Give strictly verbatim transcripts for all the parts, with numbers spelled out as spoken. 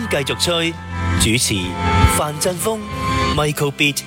繼續吹，主持范振鋒、Michael Beat。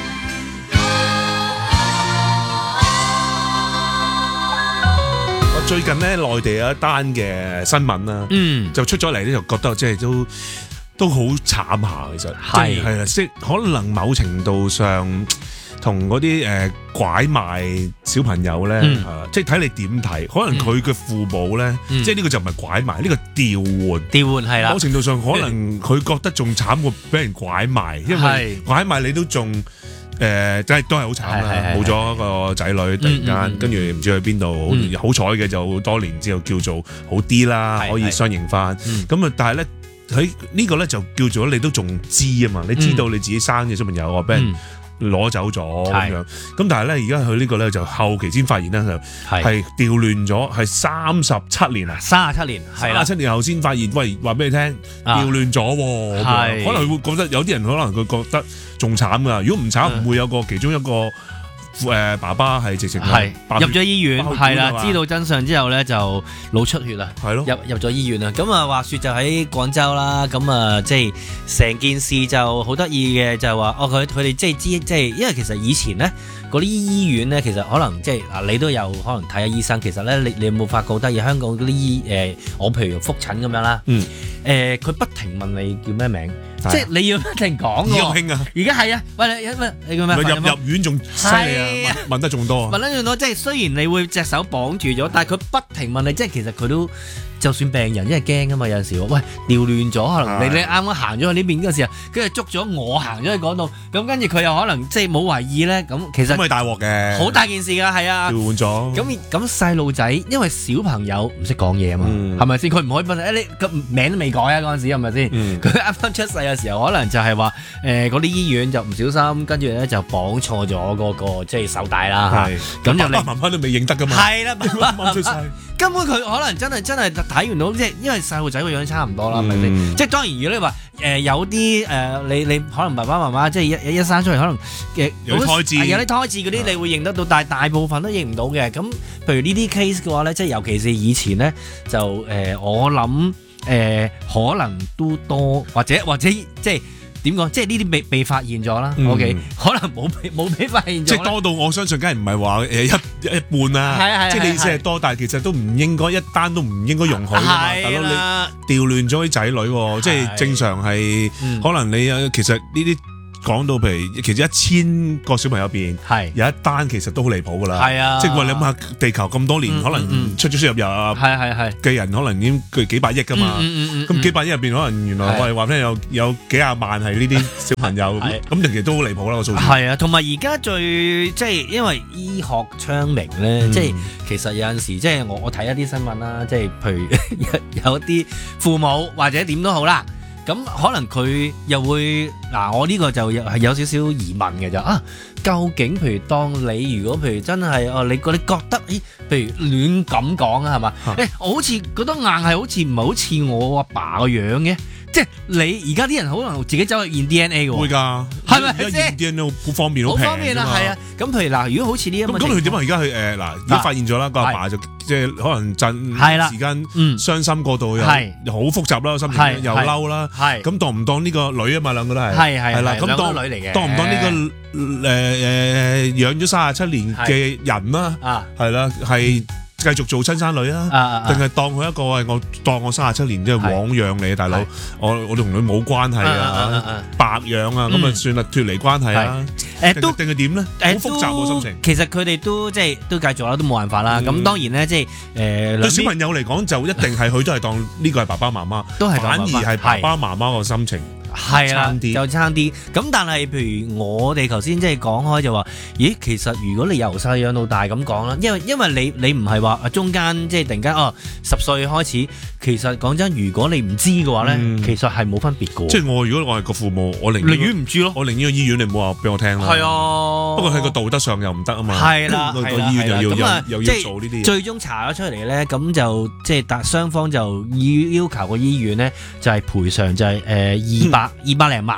我最近咧內地有一單嘅新聞啦， 嗯， 就出咗嚟咧，就覺得即係都都好慘下，其實係係啦，即係可能某程度上同嗰啲誒拐賣小朋友咧， 嗯啊即係睇你點睇，可能佢嘅父母咧， 嗯即係呢個就唔係拐賣，呢個調換。 調換係啦某，程度上可能佢覺得仲慘過俾人拐賣，因為係拐賣你都仲誒，即係都係好慘係係啦， 係冇咗個仔女，突然嗯嗯間嗯跟住唔知去邊度， 嗯好彩嘅就好多年之後叫做好啲啦， 係可以相認翻。 嗯咁啊，但係咧喺呢個咧就叫做你都仲知啊嘛，你知道你自己生嘅小朋友啊俾人嗯攞走咗咁係樣，咁但係咧而家佢呢個咧就後期先發現咧就係係調亂咗，係三十七年啊！ 三十七年係啦三十，七年後先發現，喂，話俾你聽， 啊調亂咗喎，咁樣係可能會覺得有啲人可能佢覺得仲慘噶，如果唔慘嗯唔會有個其中一個誒爸爸係直情係白入咗醫院包血係啦， 管啊嘛知道真相之後咧就腦出血啦。 係咯， 入入咗醫院啦，咁啊話説就喺廣州啦，咁啊即係成件事就好得意嘅，就係話哦佢佢哋即係知即係，因為其實以前咧嗰啲醫院咧，其實可能即係嗱你都有可能睇下醫生，其實咧你你有冇發覺得意香港嗰啲醫誒，我譬如覆診咁樣啦， 嗯誒佢不停問你叫咩名， 係即係你要不停講而家好喎。 興啊， 而家係啊，喂你喂你叫咩？ 咪入入院仲犀利係啊啊，問問得仲多啊， 問得到，即係雖然你會隻手綁住咗，但係佢不停問你，即係其實佢都就算病人，因為驚噶嘛，有陣時話喂調亂咗，可能你係你啱啱行咗去呢邊嗰陣時候，跟住捉咗我行咗去嗰度，咁跟住佢又可能即係冇懷疑咧，咁其實咁咪大鑊嘅， 好大件事㗎，係啊。 調換咗， 咁咁細路仔，因為小朋友唔識講嘢啊嘛， 嗯係咪先？佢唔可以問誒你個名都未改啊嗰陣時係咪先？ 嗯佢啱啱出世嘅時候，可能就係話誒嗰啲醫院就唔小心，跟住咧就綁錯咗嗰個即係手帶啦係， 咁就爸令爸媽媽都未認得噶嘛， 係啦， 啱啱出世， 根本佢可能真係真係睇完到，即係因為細路仔個樣差唔多啦，係咪先？ 嗯即係當然，如果你話誒、呃、有啲誒、呃、你你可能爸爸媽媽即係一一生出嚟可能嘅有啲胎痣有啲胎痣嗰啲，你會認得到，但係大部分都認唔到嘅。咁譬如呢啲 case 嘅話咧，即係尤其是以前咧，就誒、呃、我諗誒、呃、可能都多，或者或者即係。點講？即係呢啲被被發現咗啦。 嗯 OK，可能冇被冇被發現咗呢。 即係多到我相信，梗係唔係話誒一一半啦， 係啊係啊即係你意思係係多，但係其實都唔應該一單都唔應該容許㗎嘛，大係佬你啦， 調亂咗啲仔女喎，即係正常係嗯可能你有其實呢啲講到譬如其實一千個小朋友入邊係有一單其實都好離譜㗎啦， 係啊， 即係話你諗下地球咁多年，可嗯嗯能嗯出咗出入入啊係係係。 嘅人可能已經佢幾百億㗎嘛。 嗯嗯嗯嗯咁幾百億入邊，可能原來係我哋話咧有有幾廿萬係呢啲小朋友， 係咁其實都好離譜啦個數字。 係啊，同埋而家最即係因為醫學昌明咧， 嗯即係其實有陣時即係我我睇一啲新聞啦，即係譬如有有啲父母或者點都好啦，咁可能佢又會嗱，我呢個就有係有少少疑問嘅就啊，究竟譬如當你如果譬如真係哦，你覺你覺得咦，譬如亂咁講啊，係嘛？ 啊誒，我好似覺得硬係好似唔係好似我阿爸個樣嘅，即係你而家啲人可能自己走去驗 D N A 嘅喎會。㗎， 係咪而家先驗 D N A 好方便，好平好方便啊，係啊。咁譬如嗱，如果好似呢一咁咁佢點啊？而家佢誒嗱，而家發現咗啦，個阿爸就即係可能陣係啦時間嗯， 傷心過度又係又好複雜啦，心係情又嬲啦。 係咁當唔當呢個女啊嘛？兩個都係係係係啦。 係兩個咁當女嚟嘅當唔當呢個誒誒養咗三十七年嘅人啦？ 啊係啦，係繼續做親生女啊？ 啊啊定係當佢一個喂，我當我三十七年即係係枉養你，大佬係， 我我同佢冇關係啊啊啊啊啊， 白養啊，咁啊嗯算啦，脫離關係啊，定誒都定係點咧？好誒複雜喎心情。 其實佢哋都即係都繼續啦，都冇辦法啦。咁嗯當然咧，即係誒對小兩邊朋友嚟講，就一定係佢都係當呢個係爸爸媽媽， 都係反而係爸爸媽媽個心情。 係啦差啲， 就差啲。咁但係譬如我哋頭先即係講開就話，咦，其實如果你由細養到大咁講啦，因為因為你你唔係話啊中間即係突然間哦十歲開始，其實講真，如果你唔知嘅話咧， 嗯其實係冇分別嘅喎。 即係我如果我係個父母，我寧寧願願唔知咯。 我寧願個醫院你唔好話俾我聽啦。 係啊， 不過喺個道德上又唔得啊嘛。 係啦個個係啦醫院又要係啦咁啊又又即係要做呢啲嘢。 最終查咗出嚟咧，咁就即係達雙方就要要求個醫院咧，就係賠償就係誒二百二百零萬啫，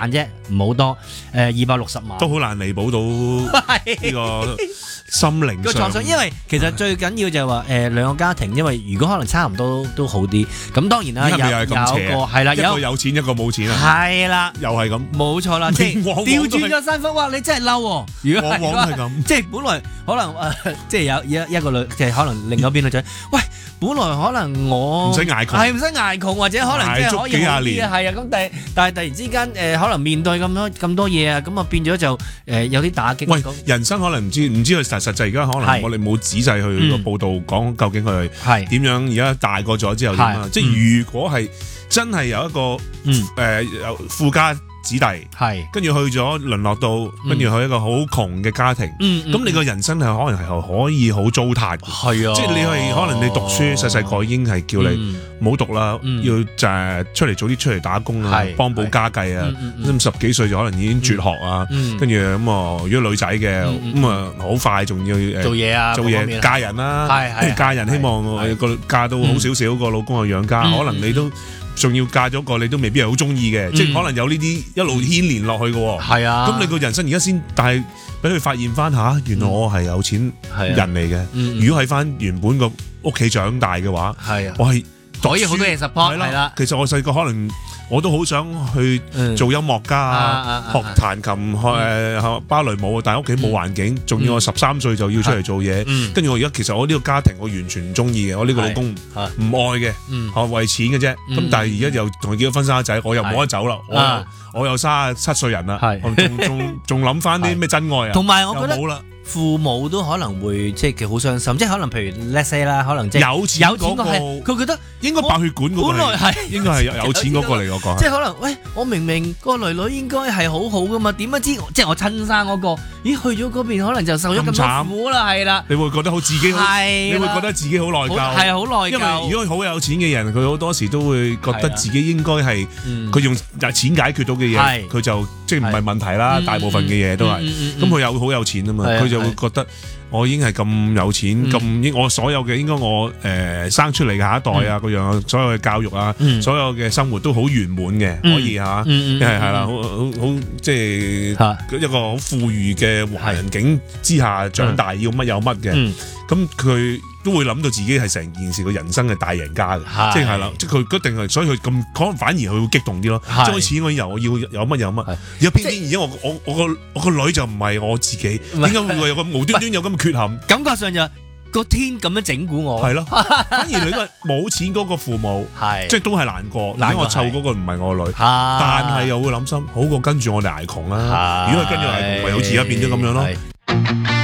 唔好多，誒二百六十萬都好難彌補到呢個心靈上個創傷，因為其實最緊要就係話誒兩個家庭，因為如果可能差唔多都好啲，咁當然啦，有而家咪又係咁有邪啊個係啦， 一個有有錢一個冇錢啊， 係啦， 又係咁。 冇錯啦，即係往往調都係轉咗身份，哇！你真係嬲喎，如果係往往都係咁即係本來可能誒，即係有一一個女，即係可能另一邊女仔，喂，本來可能我唔使捱窮係唔使捱窮，或者可能即係可以好捱足幾廿啲年啊，係啊，咁但係但係突然之間誒，可能面對咁多咁多嘢啊，咁啊變咗就誒有啲打擊。 喂，人生可能唔知唔知佢實實際而家可能係我哋冇仔細去個報道講究竟佢係點樣而家大個咗之後點啊係？ 即係如果係真係有一個嗯誒有富家子弟， 係跟住去咗淪落到，跟住去一個好窮嘅家庭， 嗯咁你個人生係可能係可以好糟蹋嘅。 係啊， 即係你係可能你讀書細細個已經係叫你唔好讀啦， 嗯要就係出嚟早啲出嚟打工啊係， 幫補家計啊。 嗯嗯咁十幾歲就可能已經輟學啊， 嗯跟住咁啊，如果女仔嘅嗯嗯咁啊，好快仲要誒做嘢啊， 做嘢各方面嫁人啦， 係係嫁人希望係個嫁到好少少，個老公又養家， 嗯可能你都仲要嫁咗個你都未必係好中意嘅，即係可能有呢啲一路牽連落去嘅喎。 係啊， 咁你個人生而家先，但係俾佢發現翻吓，原來我係有錢係啊人嚟嘅。 嗯如果喺翻原本個屋企長大嘅話， 係啊， 我係可以好多嘢 support 係啦。 其實我細個可能我都好想去嗯做音樂家啊啊啊，啊學彈琴，學誒學芭蕾舞，但係屋企冇環境，仲要我十三歲就要出嚟做嘢。 嗯跟住我而家其實我呢個家庭我完全唔中意嘅，我呢個老公唔係愛嘅， 嗯我為錢嘅啫。 嗯咁但係而家又同佢結咗婚生咗仔，我又冇得走啦。我啊又我又三十七歲人啦， 係我仲仲仲諗翻啲咩真愛啊？ 同埋我覺得又冇啦， 父母都可能會即係好傷心，即係可能譬如 let's say 啦，可能即係有錢有錢個係嗰個佢覺得應該白血管嗰個本來係係應該係有有錢嗰個嚟，我講即係可能喂，我明明個女女應該係好好噶嘛，點不知即係我親生嗰個，咦去咗嗰邊可能就受咗咁多咁慘苦啦，係啦， 你會覺得好自己好， 係啦你會覺得自己好內好疚， 係好內因為疚， 如果好有錢嘅人，佢好多時都會覺得係啊自己應該係嗯佢用錢解決到嘅嘢， 係佢就即係唔係問題啦。 嗯大部分嘅嘢都係， 嗯嗯嗯咁佢有好有錢啊嘛， 係啊佢就會覺得我已經係咁有錢， 嗯咁應我所有嘅應該我誒生出嚟嘅下一代啊，嗰樣所有嘅教育啊， 嗯所有嘅生活都好圓滿嘅， 嗯可以嚇， 嗯嗯係係啦，好好好即嚇係一個好富裕嘅環境之下長大，要乜有乜嘅。 嗯咁佢都會諗到自己係成件事個人生嘅大贏家嘅， 係即係啦，即係佢一定係，所以佢咁可能反而佢會激動啲咯。 係即係開始我以為我要有乜有乜， 係而家偏偏而家我我我個我個女就唔係我自己， 唔係點解會有個無端端有咁嘅缺陷？ 感覺上就個天咁樣整蠱我， 係咯，反而你個冇錢嗰個父母， 係即係都係難過。 難過而家我湊嗰個唔係我女， 但但係又會諗心，好過跟住我哋捱窮啦。如果佢跟住捱窮，咪好似而家變咗咁樣咯。 係